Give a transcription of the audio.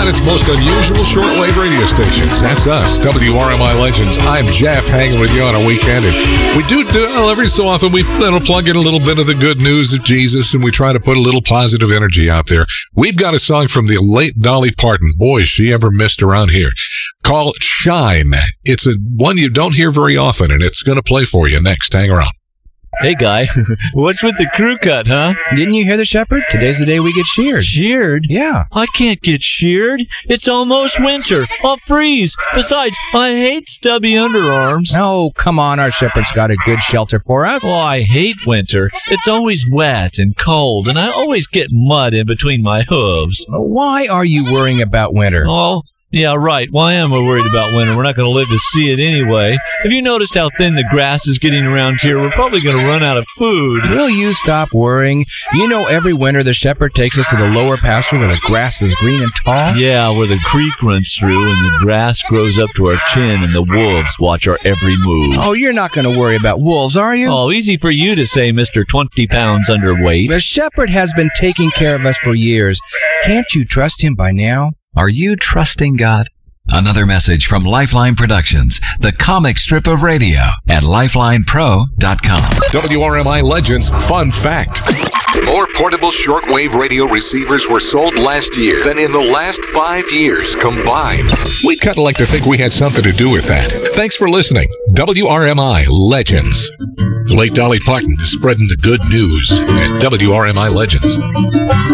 planet's most unusual shortwave radio stations. That's us, WRMI Legends. I'm Jeff, hanging with you on a weekend. And we do every so often, we plug in a little bit of the good news of Jesus, and we try to put a little positive energy out there. We've got a song from the late Dolly Parton. Boy, is she ever missed around here. Called Shine. It's a one you don't hear very often, and it's going to play for you next. Hang around. Hey, Guy, what's with the crew cut, huh? Didn't you hear the shepherd? Today's the day we get sheared. Sheared? Yeah. I can't get sheared. It's almost winter. I'll freeze. Besides, I hate stubby underarms. Oh, come on. Our shepherd's got a good shelter for us. Oh, I hate winter. It's always wet and cold, and I always get mud in between my hooves. Why are you worrying about winter? Oh, yeah, right. Why am I worried about winter? We're not going to live to see it anyway. Have you noticed how thin the grass is getting around here? We're probably going to run out of food. Will you stop worrying? You know, every winter the shepherd takes us to the lower pasture where the grass is green and tall? Yeah, where the creek runs through and the grass grows up to our chin and the wolves watch our every move. Oh, you're not going to worry about wolves, are you? Oh, easy for you to say, Mr. 20 pounds underweight. The shepherd has been taking care of us for years. Can't you trust him by now? Are you trusting God? Another message from Lifeline Productions, the comic strip of radio at lifelinepro.com. WRMI Legends fun fact. More portable shortwave radio receivers were sold last year than in the last 5 years combined. We'd kind of like to think we had something to do with that. Thanks for listening. WRMI Legends. The late Dolly Parton is spreading the good news at WRMI Legends.